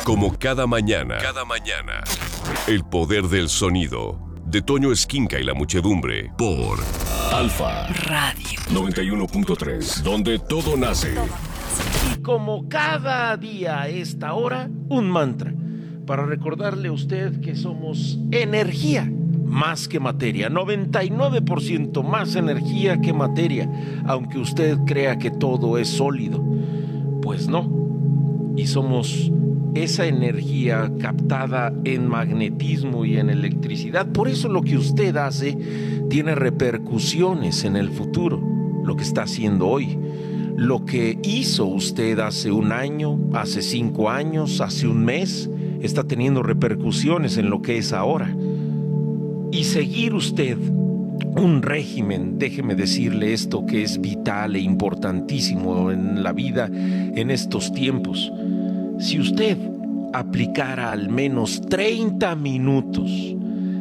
Como cada mañana, el poder del sonido, de Toño Esquinca y la muchedumbre, por Alfa Radio 91.3, donde todo nace. Y como cada día a esta hora, un mantra para recordarle a usted que somos energía más que materia, 99% más energía que materia, aunque usted crea que todo es sólido, pues no. Y somos esa energía captada en magnetismo y en electricidad. Por eso lo que usted hace tiene repercusiones en el futuro, lo que está haciendo hoy. Lo que hizo usted hace un año, hace 5 años, hace un mes, está teniendo repercusiones en lo que es ahora. Y seguir usted un régimen, déjeme decirle esto que es vital e importantísimo en la vida en estos tiempos. Si usted aplicara al menos 30 minutos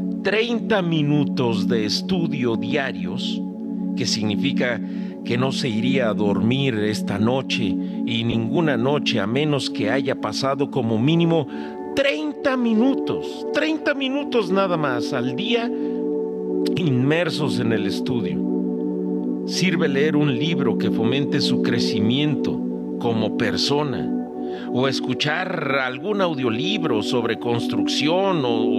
de estudio diarios, que significa que no se iría a dormir esta noche y ninguna noche a menos que haya pasado como mínimo 30 minutos nada más al día inmersos en el estudio. Sirve leer un libro que fomente su crecimiento como persona, o escuchar algún audiolibro sobre construcción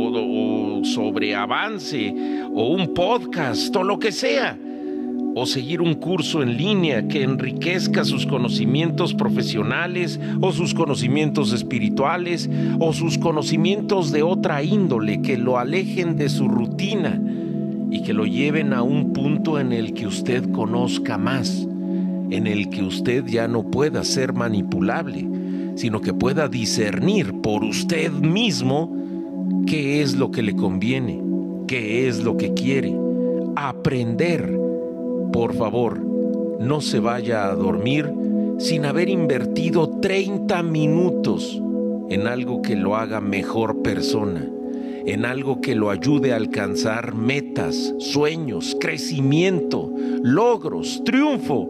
o sobre avance, o un podcast o lo que sea, o seguir un curso en línea que enriquezca sus conocimientos profesionales o sus conocimientos espirituales o sus conocimientos de otra índole que lo alejen de su rutina y que lo lleven a un punto en el que usted conozca más, en el que usted ya no pueda ser manipulable, sino que pueda discernir por usted mismo qué es lo que le conviene, qué es lo que quiere. Aprender. Por favor, no se vaya a dormir sin haber invertido 30 minutos en algo que lo haga mejor persona, en algo que lo ayude a alcanzar metas, sueños, crecimiento, logros, triunfo.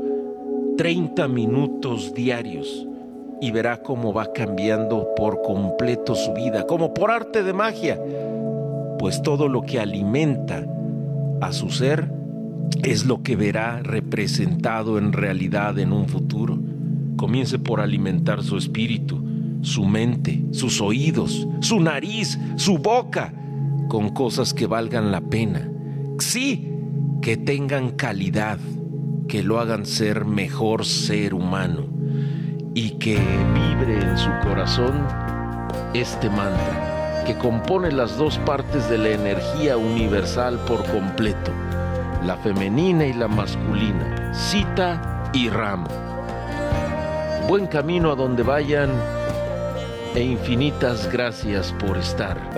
30 minutos diarios y verá cómo va cambiando por completo su vida, como por arte de magia, pues todo lo que alimenta a su ser es lo que verá representado en realidad en un futuro. Comience por alimentar su espíritu, su mente, sus oídos, su nariz, su boca, con cosas que valgan la pena. Sí, que tengan calidad, que lo hagan ser mejor ser humano y que vibre en su corazón este mantra que compone las dos partes de la energía universal por completo, la femenina y la masculina, Sita y Ram. Buen camino a donde vayan e infinitas gracias por estar.